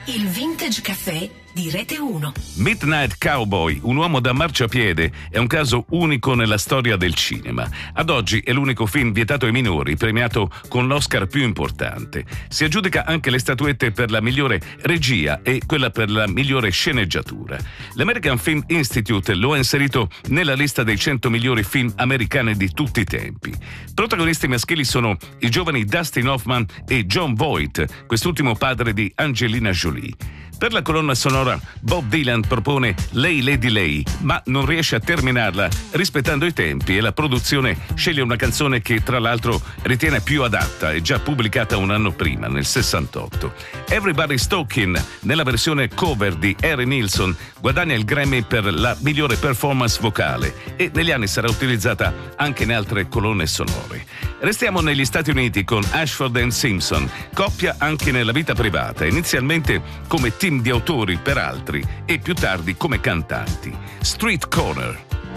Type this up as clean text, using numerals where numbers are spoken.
Il Vintage Caffè di Rete 1. Midnight Cowboy, un uomo da marciapiede, è un caso unico nella storia del cinema. Ad oggi è l'unico film vietato ai minori, premiato con l'Oscar più importante. Si aggiudica anche le statuette per la migliore regia e quella per la migliore sceneggiatura. L'American Film Institute lo ha inserito nella lista dei 100 migliori film americani di tutti i tempi. Protagonisti maschili sono i giovani Dustin Hoffman e Jon Voight, quest'ultimo padre di Angelina Jolie. Per la colonna sonora Bob Dylan propone Lay Lady Lay, ma non riesce a terminarla rispettando i tempi, e la produzione sceglie una canzone che tra l'altro ritiene più adatta e già pubblicata un anno prima, nel 68. Everybody's Talking, nella versione cover di Harry Nilsson, guadagna il Grammy per la migliore performance vocale e negli anni sarà utilizzata anche in altre colonne sonore. Restiamo negli Stati Uniti con Ashford and Simpson, coppia anche nella vita privata, inizialmente come team di autori per altri e più tardi come cantanti. Street Corner.